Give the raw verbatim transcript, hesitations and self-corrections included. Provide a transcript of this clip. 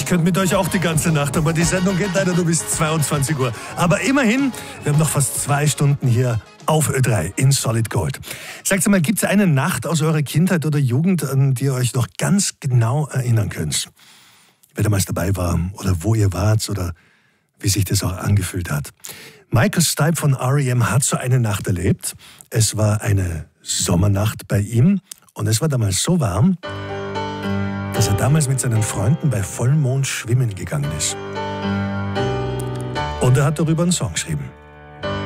könnte mit euch auch die ganze Nacht, aber die Sendung geht leider nur bis zweiundzwanzig Uhr. Aber immerhin, wir haben noch fast zwei Stunden hier auf Ö drei in Solid Gold. Sagt mal, gibt es eine Nacht aus eurer Kindheit oder Jugend, an die ihr euch noch ganz genau erinnern könnt? Wer damals dabei war oder wo ihr wart oder wie sich das auch angefühlt hat. Michael Stipe von R E M hat so eine Nacht erlebt. Es war eine Sommernacht bei ihm und es war damals so warm, dass er damals mit seinen Freunden bei Vollmond schwimmen gegangen ist. Und er hat darüber einen Song geschrieben.